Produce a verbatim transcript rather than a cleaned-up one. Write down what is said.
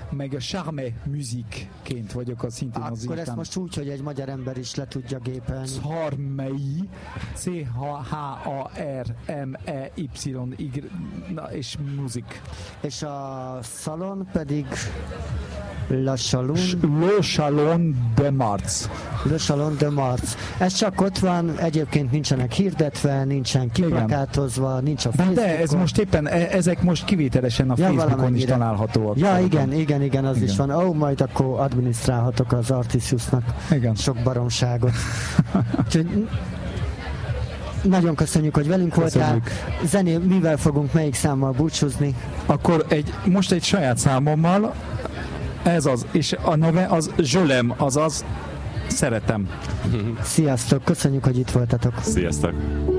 meg a Charme Music-ként vagyok a szintén az Akkor ezt most úgy, hogy egy magyar ember is le tudja gépelni. Charmei, C H A R M E Y és Music. És a szalon pedig Le Salon. Le Salon de Marz. Le Salon de Marz. Ez csak ott van, egyébként nincsenek hirdetve, nincsen kiplakátozva, nincs a Facebookon. De ez most éppen, ezek most kivételesen a ja, Facebookon is találhatóak. Ja, igen, igen, igen, az igen. is van. Ó, oh, majd akkor adminisztrálhatok az Artisiusnak igen. sok baromságot. Úgyhogy nagyon köszönjük, hogy velünk köszönjük. voltál. Zené, mivel fogunk, melyik számmal búcsúzni? Akkor egy, most egy saját számommal, ez az, és a neve az Zsölem, azaz szeretem. Sziasztok, köszönjük, hogy itt voltatok. Sziasztok.